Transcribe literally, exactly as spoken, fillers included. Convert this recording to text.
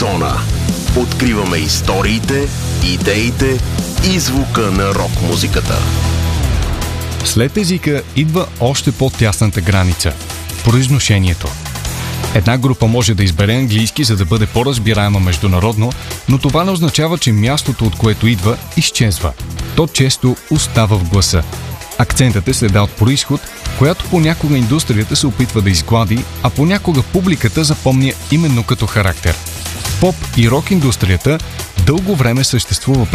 зона. Откриваме историите, идеите и звука на рок-музиката. След езика идва още по-тясната граница – произношението. Една група може да избере английски, за да бъде по-разбираема международно, но това не означава, че мястото, от което идва, изчезва. То често остава в гласа. Акцентът е следа от произход, която понякога индустрията се опитва да изглади, а понякога публиката запомня именно като характер. Поп и рок индустрията дълго време съществува